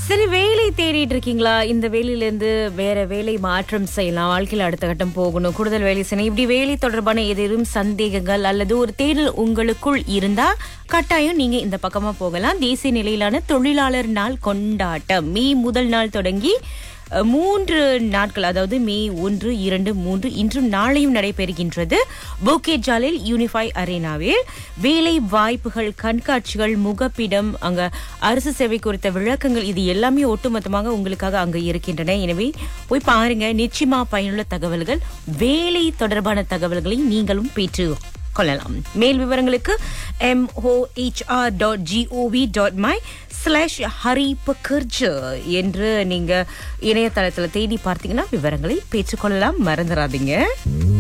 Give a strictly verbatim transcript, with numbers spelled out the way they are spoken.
சரி, வேலை தேடிட்டு இருக்கீங்களா? இந்த வேலையில இருந்து வேற வேலை மாற்றம் செய்யலாம், வாழ்க்கையில அடுத்த கட்டம் போகணும், கூடுதல் வேலை செய்யணும், இப்படி வேலை தொடர்பான ஏதேனும் சந்தேகங்கள் அல்லது ஒரு தேடல் உங்களுக்குள் இருந்தா கட்டாயம் நீங்க இந்த பக்கமா போகலாம். தேசிய நிலையிலான தொழிலாளர் நாள் கொண்டாட்டம் மே முதல் நாள் தொடங்கி அஹ், மூன்று நாட்கள், அதாவது மே ஒன்று இரண்டு மூன்று இன்றும் நாளையும் நடைபெறுகின்றது. போகேட் ஜாலில் யூனிஃபை அரேனாவில் வேலை வாய்ப்புகள், கண்காட்சிகள், முகப்பிடம், அங்க அரசு சேவை குறித்த விளக்கங்கள், இது எல்லாமே ஒட்டுமொத்தமாக உங்களுக்காக அங்க இருக்கின்றன. எனவே போய் பாருங்க, நிச்சயமா பயனுள்ள தகவல்கள், வேலை தொடர்பான தகவல்களை நீங்களும் பெற்று கொள்ளலாம். மேல் விவரங்களுக்கு M O H R dot gov dot my slash Hari பக்கர்ஜ் என்று நீங்க இணையதளத்துல தேடி பார்த்தீங்கன்னா விவரங்களை பெற்றுக்கொள்ளலாம். மறந்துடாதீங்க.